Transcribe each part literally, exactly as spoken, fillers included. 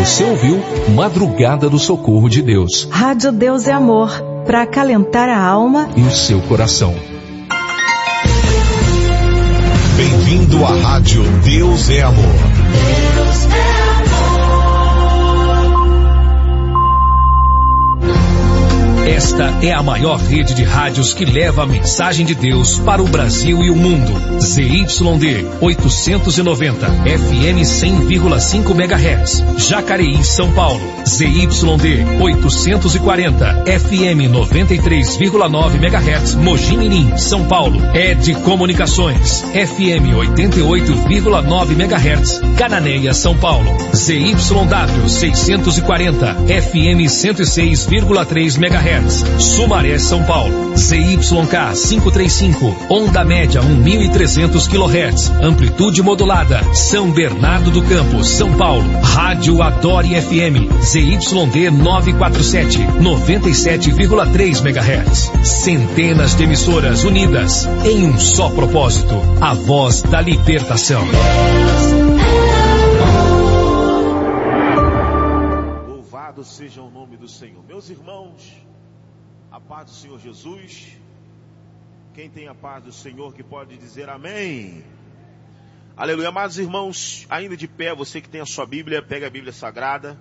Você ouviu Madrugada do Socorro de Deus. Rádio Deus é Amor, para acalentar a alma e o seu coração. Bem-vindo à Rádio Deus é Amor. Deus é amor. Esta é a maior rede de rádios que leva a mensagem de Deus para o Brasil e o mundo. Z Y D oitocentos e noventa, F M cem vírgula cinco megahertz, Jacareí, São Paulo. Z Y D oitocentos e quarenta, F M noventa e três vírgula nove megahertz, Mogi Mirim, São Paulo. Ed Comunicações, F M oitenta e oito vírgula nove megahertz, Cananéia, São Paulo. Z Y W seiscentos e quarenta, F M cento e seis vírgula três megahertz, Sumaré, São Paulo. Z Y K quinhentos e trinta e cinco, onda média mil e trezentos quilohertz, amplitude modulada, São Bernardo do Campo, São Paulo. Rádio Adore F M, Z Y D novecentos e quarenta e sete, noventa e sete vírgula três megahertz. Centenas de emissoras unidas em um só propósito, a voz da libertação. Louvado seja o nome do Senhor. Meus irmãos, a paz do Senhor Jesus. Quem tem a paz do Senhor que pode dizer amém? Aleluia. Amados irmãos, ainda de pé, você que tem a sua Bíblia, pega a Bíblia Sagrada.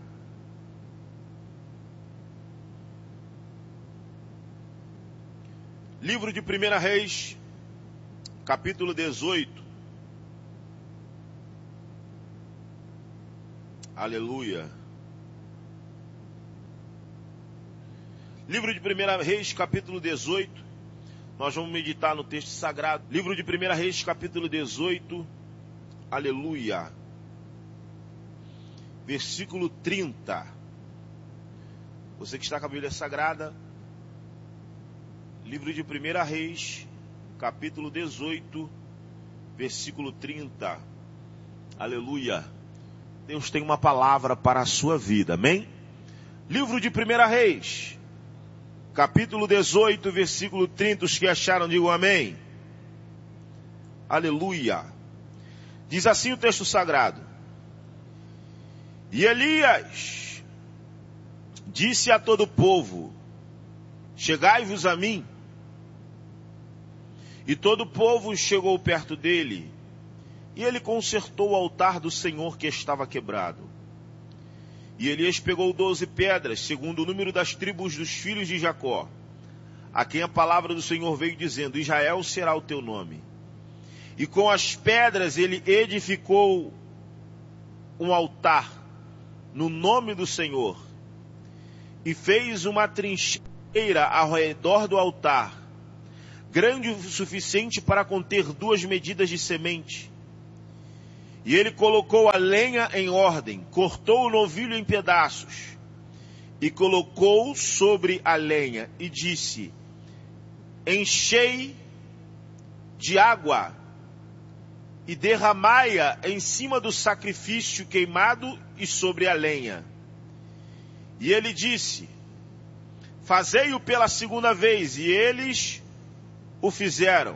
Livro de primeira Reis, capítulo dezoito. Aleluia. Livro de primeira Reis, capítulo dezoito. Nós vamos meditar no texto sagrado. Livro de primeira Reis, capítulo dezoito. Aleluia. Versículo trinta. Você que está com a Bíblia Sagrada. Livro de primeira Reis, capítulo dezoito, versículo trinta. Aleluia. Deus tem uma palavra para a sua vida, amém? Livro de primeira Reis, capítulo dezoito, versículo trinta. Os que acharam, digam amém. Aleluia. Diz assim o texto sagrado: E Elias disse a todo o povo: Chegai-vos a mim. E todo o povo chegou perto dele, e ele consertou o altar do Senhor que estava quebrado. E Elias pegou doze pedras, segundo o número das tribos dos filhos de Jacó, a quem a palavra do Senhor veio dizendo: Israel será o teu nome. E com as pedras ele edificou um altar no nome do Senhor, e fez uma trincheira ao redor do altar, grande o suficiente para conter duas medidas de semente. E ele colocou a lenha em ordem, cortou o novilho em pedaços, e colocou sobre a lenha, e disse: Enchei de água, e derramai-a em cima do sacrifício queimado e sobre a lenha. E ele disse: Fazei-o pela segunda vez. E eles o fizeram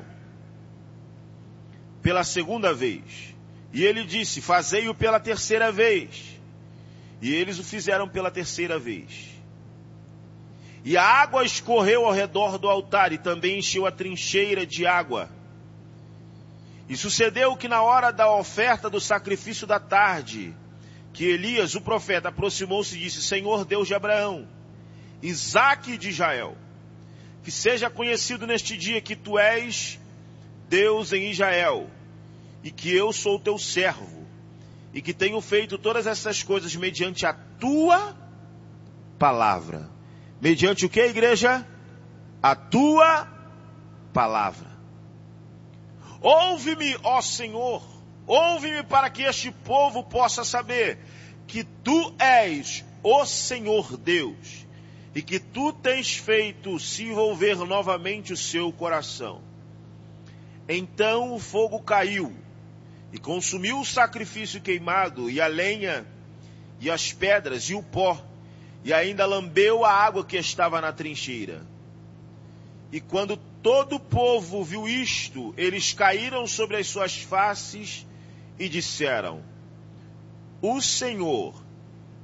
pela segunda vez. E ele disse: Fazei-o pela terceira vez. E eles o fizeram pela terceira vez. E a água escorreu ao redor do altar, e também encheu a trincheira de água. E sucedeu que na hora da oferta do sacrifício da tarde, que Elias, o profeta, aproximou-se e disse: Senhor Deus de Abraão, Isaque e de Israel, que seja conhecido neste dia que tu és Deus em Israel, e que eu sou teu servo, e que tenho feito todas essas coisas mediante a tua palavra. Mediante o que, igreja? A tua palavra. Ouve-me, ó Senhor, ouve-me para que este povo possa saber que tu és o Senhor Deus, e que tu tens feito se envolver novamente o seu coração. Então o fogo caiu, e consumiu o sacrifício queimado, e a lenha, e as pedras, e o pó, e ainda lambeu a água que estava na trincheira. E quando todo o povo viu isto, eles caíram sobre as suas faces e disseram: O Senhor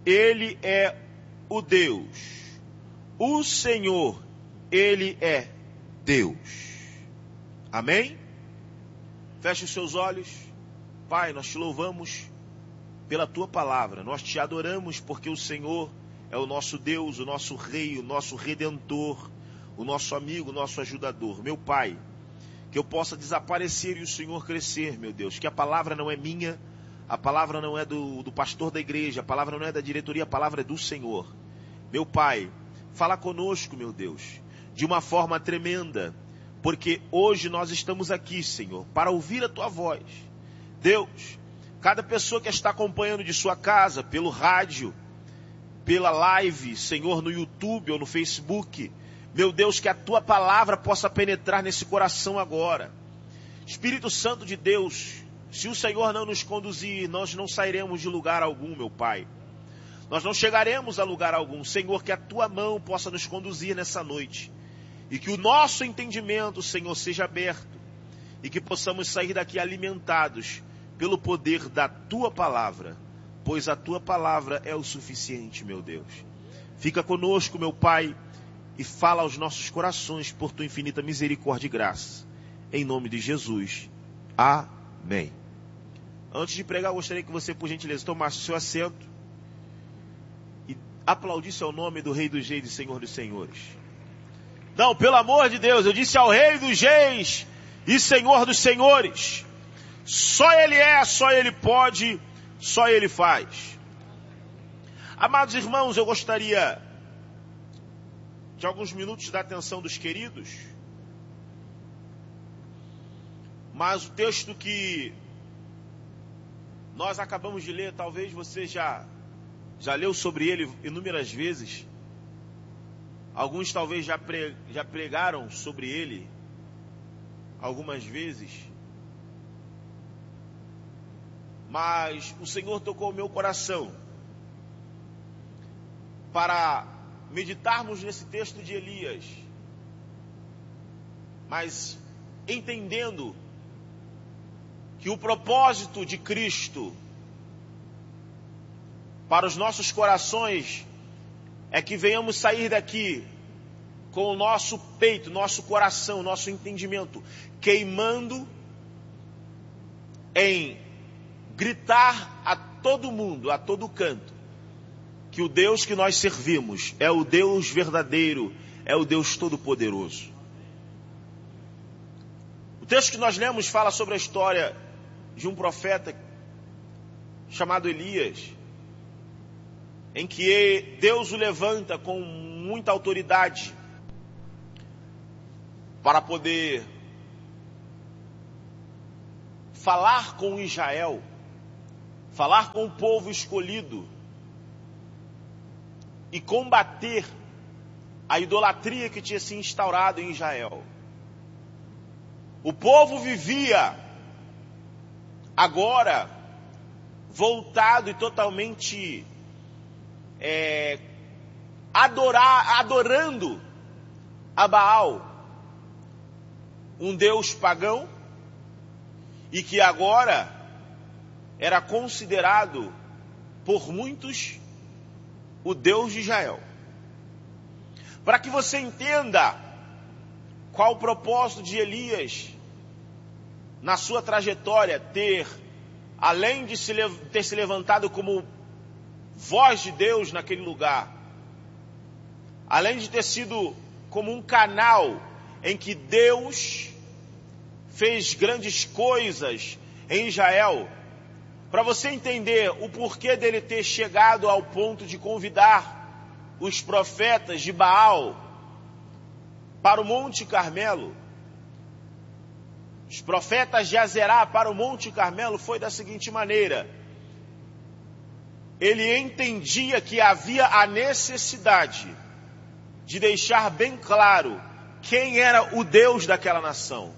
Ele é o Deus. O Senhor, Ele é Deus. Amém? Feche os seus olhos. Pai, nós te louvamos pela tua palavra. Nós te adoramos porque o Senhor é o nosso Deus, o nosso Rei, o nosso Redentor, o nosso amigo, o nosso ajudador. Meu Pai, que eu possa desaparecer e o Senhor crescer, meu Deus. Que a palavra não é minha, a palavra não é do, do pastor da igreja, a palavra não é da diretoria, a palavra é do Senhor. Meu Pai, fala conosco, meu Deus, de uma forma tremenda, porque hoje nós estamos aqui, Senhor, para ouvir a tua voz. Deus, cada pessoa que está acompanhando de sua casa, pelo rádio, pela live, Senhor, no YouTube ou no Facebook, meu Deus, que a tua palavra possa penetrar nesse coração agora. Espírito Santo de Deus, se o Senhor não nos conduzir, nós não sairemos de lugar algum, meu Pai. Nós não chegaremos a lugar algum. Senhor, que a tua mão possa nos conduzir nessa noite. E que o nosso entendimento, Senhor, seja aberto. E que possamos sair daqui alimentados pelo poder da tua palavra. Pois a tua palavra é o suficiente, meu Deus. Fica conosco, meu Pai, e fala aos nossos corações por tua infinita misericórdia e graça. Em nome de Jesus. Amém. Antes de pregar, eu gostaria que você, por gentileza, tomasse o seu assento e aplaudisse ao nome do Rei dos Reis e Senhor dos Senhores. Não, pelo amor de Deus, eu disse ao Rei dos Reis e Senhor dos Senhores. Só Ele é, só Ele pode, só Ele faz. Amados irmãos, eu gostaria de alguns minutos da atenção dos queridos, mas o texto que nós acabamos de ler, talvez você já, já leu sobre ele inúmeras vezes, alguns talvez já, pre, já pregaram sobre ele algumas vezes, mas o Senhor tocou o meu coração para meditarmos nesse texto de Elias, mas entendendo que o propósito de Cristo para os nossos corações é que venhamos sair daqui com o nosso peito, nosso coração, nosso entendimento queimando em gritar a todo mundo, a todo canto, que o Deus que nós servimos é o Deus verdadeiro, é o Deus todo-poderoso. O texto que nós lemos fala sobre a história de um profeta chamado Elias, em que Deus o levanta com muita autoridade para poder falar com Israel, falar com o povo escolhido e combater a idolatria que tinha se instaurado em Israel. O povo vivia agora voltado e totalmente é, adorar, adorando a Baal, um deus pagão, e que agora era considerado por muitos o Deus de Israel. Para que você entenda qual o propósito de Elias na sua trajetória, ter, além de se, ter se levantado como voz de Deus naquele lugar, além de ter sido como um canal em que Deus fez grandes coisas em Israel, para você entender o porquê dele ter chegado ao ponto de convidar os profetas de Baal para o Monte Carmelo, os profetas de Azerá para o Monte Carmelo, foi da seguinte maneira: ele entendia que havia a necessidade de deixar bem claro quem era o Deus daquela nação.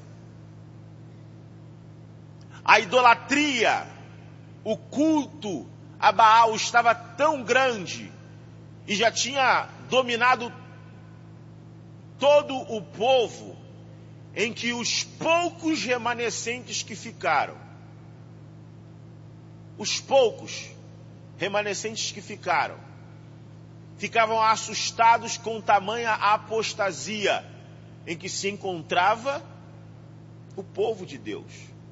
A idolatria, o culto a Baal estava tão grande e já tinha dominado todo o povo, em que os poucos remanescentes que ficaram, os poucos, remanescentes que ficaram, ficavam assustados com tamanha apostasia em que se encontrava o povo de Deus.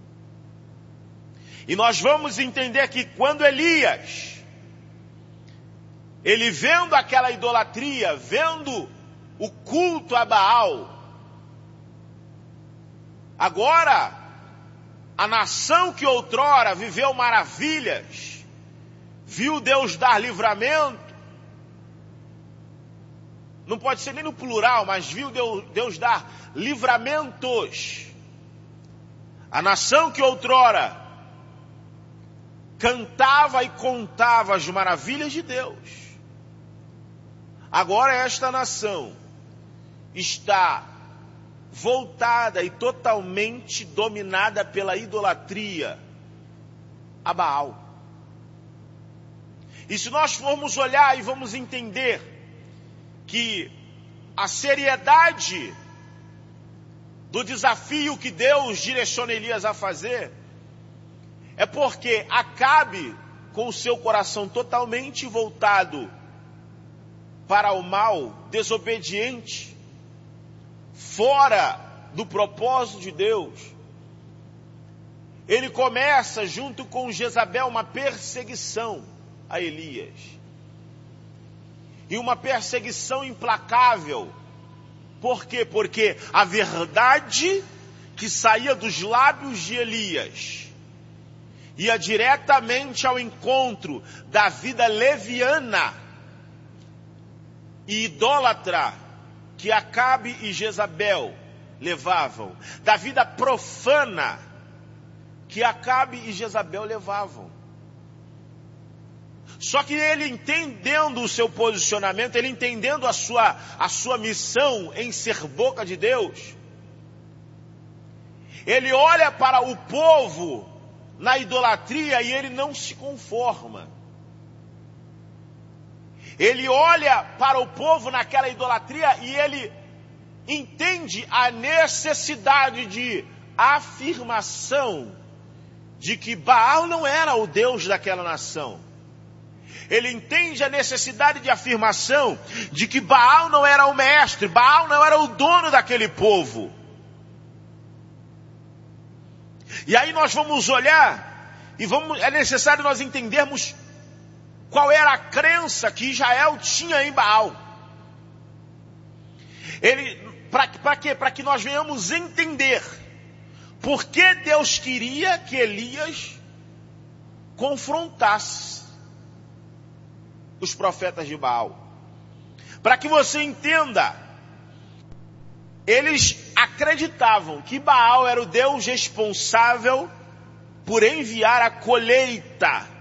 E nós vamos entender que quando Elias, ele vendo aquela idolatria, vendo o culto a Baal, agora a nação que outrora viveu maravilhas, viu Deus dar livramento, não pode ser nem no plural, mas viu Deus, Deus dar livramentos. A nação que outrora cantava e contava as maravilhas de Deus, agora esta nação está voltada e totalmente dominada pela idolatria a Baal. E se nós formos olhar e vamos entender que a seriedade do desafio que Deus direciona Elias a fazer, é porque Acabe, com o seu coração totalmente voltado para o mal, desobediente, fora do propósito de Deus, ele começa, junto com Jezabel, uma perseguição a Elias. E uma perseguição implacável. Por quê? Porque a verdade que saía dos lábios de Elias ia diretamente ao encontro da vida leviana e idólatra que Acabe e Jezabel levavam, da vida profana que Acabe e Jezabel levavam. Só que ele, entendendo o seu posicionamento, ele entendendo a sua, a sua missão em ser boca de Deus, ele olha para o povo na idolatria e ele não se conforma. Ele olha para o povo naquela idolatria e ele entende a necessidade de afirmação de que Baal não era o Deus daquela nação. Ele entende a necessidade de afirmação de que Baal não era o mestre, Baal não era o dono daquele povo. E aí nós vamos olhar e vamos, é necessário nós entendermos qual era a crença que Israel tinha em Baal. Ele, para quê? Para que nós venhamos entender por que Deus queria que Elias confrontasse os profetas de Baal. Para que você entenda, eles acreditavam que Baal era o Deus responsável por enviar a colheita